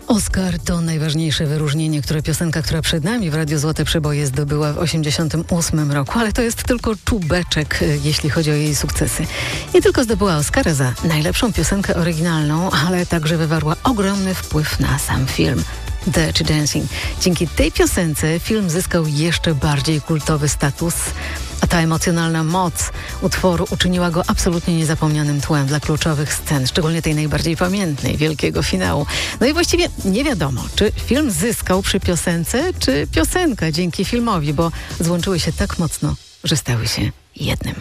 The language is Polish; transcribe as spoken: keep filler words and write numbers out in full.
Oscar to najważniejsze wyróżnienie, które piosenka, która przed nami w Radiu Złote Przeboje zdobyła w osiemdziesiątym ósmym roku, ale to jest tylko czubeczek, jeśli chodzi o jej sukcesy. Nie tylko zdobyła Oscara za najlepszą piosenkę oryginalną, ale także wywarła ogromny wpływ na sam film Dirty Dancing. Dzięki tej piosence film zyskał jeszcze bardziej kultowy status, a ta emocjonalna moc utworu uczyniła go absolutnie niezapomnianym tłem dla kluczowych scen, szczególnie tej najbardziej pamiętnej, wielkiego finału. No i właściwie nie wiadomo, czy film zyskał przy piosence, czy piosenka dzięki filmowi, bo złączyły się tak mocno, że stały się jednym.